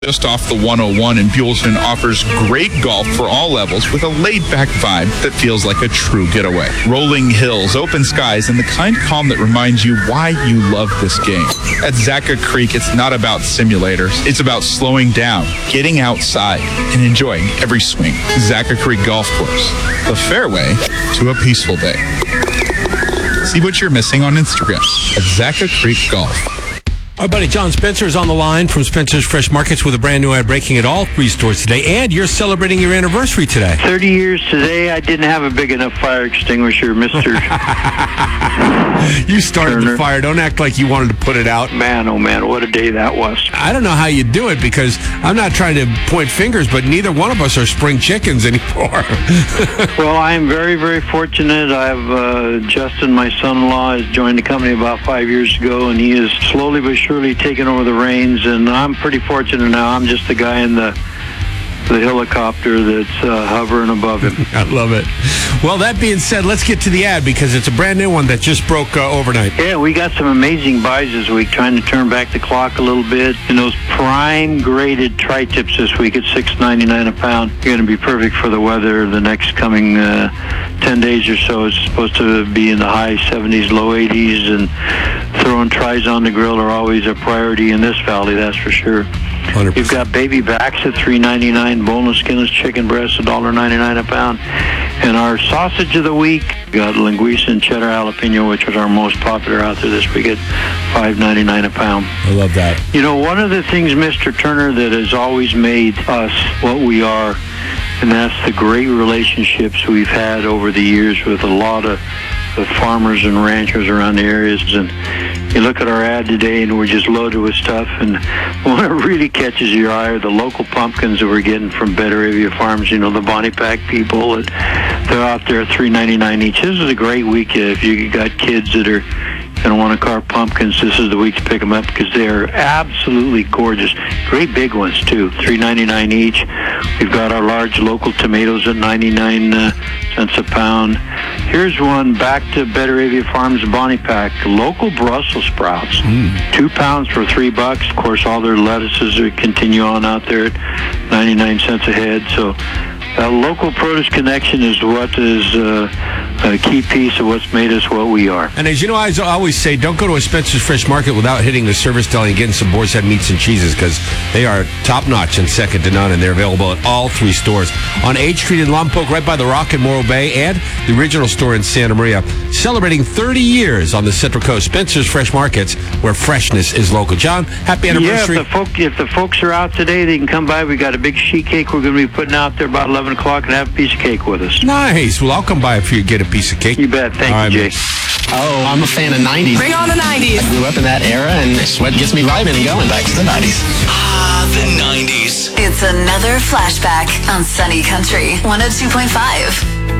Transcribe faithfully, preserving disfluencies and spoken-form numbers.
Just off the one oh one in Buellton, offers great golf for all levels with a laid-back vibe that feels like a true getaway. Rolling hills, open skies, and the kind of calm that reminds you why you love this game. At Zaca Creek, it's not about simulators. It's about slowing down, getting outside, and enjoying every swing. Zaca Creek Golf Course, the fairway to a peaceful day. See what you're missing on Instagram at Zaca Creek Golf. Our buddy John Spencer is on the line from Spencer's Fresh Markets with a brand new ad breaking at all three stores today. And you're celebrating your anniversary today. thirty years today. I didn't have a big enough fire extinguisher, Mister You started Turner. the fire. Don't act like you wanted to put it out. Man, oh man, what a day that was. I don't know how you do it because I'm not trying to point fingers, but neither one of us are spring chickens anymore. Well, I am very, very fortunate. I have uh, Justin, my son-in-law, has joined the company about five years ago, and he is slowly but surely taking over the reins, and I'm pretty fortunate now. I'm just the guy in the the helicopter that's uh, hovering above him. I love it. Well, that being said, let's get to the ad because it's a brand new one that just broke uh, overnight. Yeah, we got some amazing buys this week, trying to turn back the clock a little bit. And those prime graded tri-tips this week at six ninety-nine a pound. They're going to be perfect for the weather the next coming uh, ten days or so. It's supposed to be in the high seventies, low eighties, and throwing tries on the grill are always a priority in this valley, that's for sure. one hundred percent. You've got baby backs at three ninety-nine, boneless, skinless chicken breasts at one ninety-nine a pound. And our sausage of the week, we got linguiça and cheddar jalapeno, which was our most popular out there this week at five ninety-nine a pound. I love that. You know, one of the things, Mister Turner, that has always made us what we are, and that's the great relationships we've had over the years with a lot of the farmers and ranchers around the areas. And you look at our ad today and we're just loaded with stuff, and one that really catches your eye are the local pumpkins that we're getting from Betteravia Farms. You know, the Bonnie Pack people, that they're out there at three ninety-nine each. This is a great week if you got kids that are going to want to carve pumpkins. This is the week to pick them up because they are absolutely gorgeous. Great big ones too, three ninety-nine each. We've got our large local tomatoes at ninety-nine uh, cents a pound. Here's one back to Betteravia Farms Bonnie Pack, local Brussels sprouts, mm. two pounds for three bucks. Of course, all their lettuces are continue on out there at ninety-nine cents a head. So that local produce connection is what is uh, a key piece of what's made us what we are. And as you know, I always say, don't go to a Spencer's Fresh Market without hitting the service deli and getting some Boar's Head meats and cheeses because they are top-notch and second to none, and they're available at all three stores. On H Street in Lompoc, right by the Rock in Morro Bay, and the original store in Santa Maria. Celebrating thirty years on the Central Coast. Spencer's Fresh Markets, where freshness is local. John, happy anniversary. Yeah, if the, folk, if the folks are out today, they can come by. We got a big sheet cake we're going to be putting out there about eleven o'clock and have a piece of cake with us. Nice. Well, I'll come by if you get a piece of cake. You bet. Thank All you, right, Jay. Oh, I'm a fan of nineties. Bring on the nineties. I grew up in that era, and sweat gets me vibing and going back to the nineties. Ah, the nineties. It's another flashback on Sunny Country one oh two point five.